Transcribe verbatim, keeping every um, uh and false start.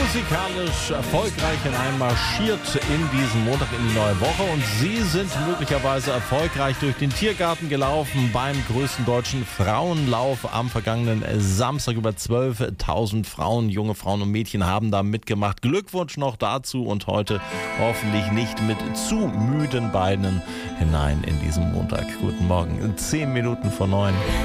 musikalisch erfolgreich hineinmarschiert in diesen Montag in die neue Woche und Sie sind möglicherweise erfolgreich durch den Tiergarten gelaufen beim größten deutschen Frauenlauf am vergangenen Samstag. Über zwölftausend Frauen, junge Frauen und Mädchen haben da mitgemacht. Glückwunsch noch dazu und heute hoffentlich nicht mit zu müden Beinen hinein in diesen Montag. Guten Morgen, zehn Minuten vor neun.